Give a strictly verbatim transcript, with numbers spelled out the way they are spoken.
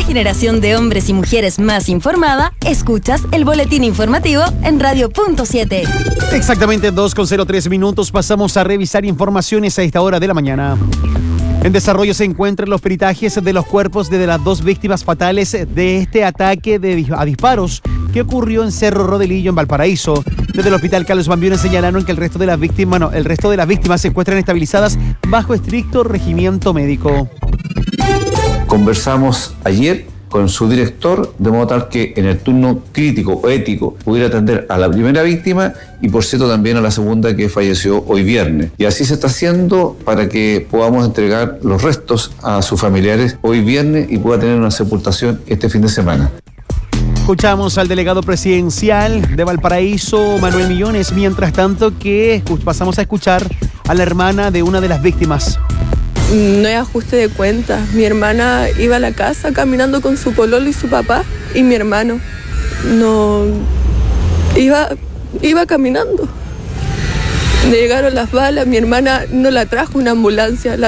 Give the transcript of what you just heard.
generación de hombres y mujeres más informada, escuchas el boletín informativo en Radio Punto siete. Exactamente dos con cero tres minutos, pasamos a revisar informaciones a esta hora de la mañana. En desarrollo se encuentran los peritajes de los cuerpos de las dos víctimas fatales de este ataque de, a disparos que ocurrió en Cerro Rodelillo, en Valparaíso. Desde el Hospital Carlos Van Buren señalaron que el resto de las víctimas, no, el resto de las víctimas se encuentran estabilizadas bajo estricto regimiento médico. Conversamos ayer con su director, de modo tal que en el turno crítico o ético pudiera atender a la primera víctima y por cierto también a la segunda que falleció hoy viernes. Y así se está haciendo para que podamos entregar los restos a sus familiares hoy viernes y pueda tener una sepultación este fin de semana. Escuchamos al delegado presidencial de Valparaíso, Manuel Millones, mientras tanto que pasamos a escuchar a la hermana de una de las víctimas. No es ajuste de cuentas. Mi hermana iba a la casa caminando con su pololo y su papá y mi hermano. No iba, iba caminando. Le llegaron las balas, mi hermana no la trajo una ambulancia. La